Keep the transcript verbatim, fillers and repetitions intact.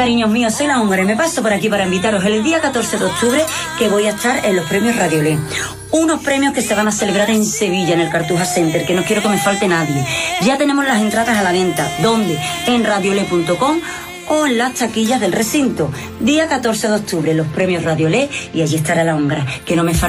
Cariños míos, soy la húngara y me paso por aquí para invitaros el día catorce de octubre que voy a estar en los premios Radiolé. Unos premios que se van a celebrar en Sevilla, en el Cartuja Center, que no quiero que me falte nadie. Ya tenemos las entradas a la venta. ¿Dónde? En radiolé punto com o en las taquillas del recinto. Día catorce de octubre, los premios Radiolé, y allí estará la húngara. Que no me falte